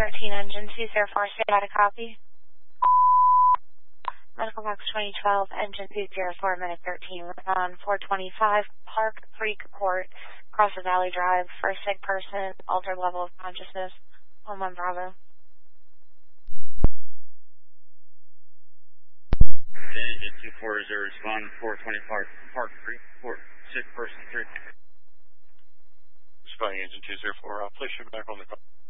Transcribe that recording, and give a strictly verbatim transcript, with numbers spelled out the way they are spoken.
thirteen, engine two zero four, say got a copy. Medical box twenty twelve, engine two zero four, minute thirteen, on four twenty-five, Park Creek Court, across the Valley Drive, for a sick person, altered level of consciousness, one one Bravo. Engine two four zero, respond four twenty-five, Park Creek Court, sick person three. Responding engine two zero four, uh, place you back on the call.